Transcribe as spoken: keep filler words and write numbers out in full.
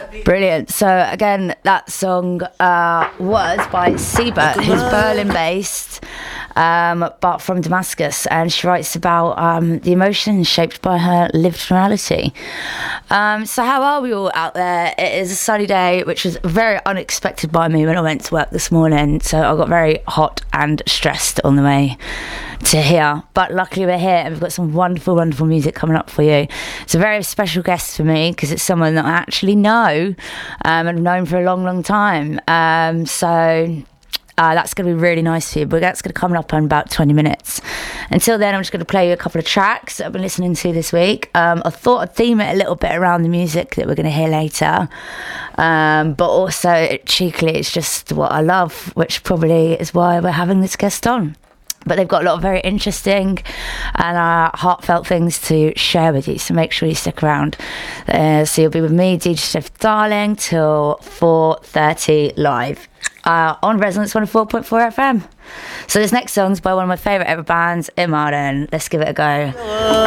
Brilliant. So again, that song uh, was by Siebert, who's Berlin-based, um, but from Damascus, and she writes about um, the emotions shaped by her lived reality. Um, so how are we all out there? It is a sunny day, which was very unexpected by me when I went to work this morning. So I got very hot and stressed on the way to here, but luckily we're here and we've got some wonderful wonderful music coming up for you. It's a very special guest for me because it's someone that I actually know um, and have known for a long long time, um, so uh, that's going to be really nice for you, but that's going to come up in about twenty minutes. Until then, I'm just going to play you a couple of tracks that I've been listening to this week. um, I thought I'd theme it a little bit around the music that we're going to hear later, um, but also cheekily it's just what I love, which probably is why we're having this guest on. But they've got a lot of very interesting and uh, heartfelt things to share with you, so make sure you stick around. Uh, so you'll be with me, D J Steph Darling, till four thirty live uh, on Resonance one oh four point four F M. So this next song's by one of my favourite ever bands, Imaden. Let's give it a go.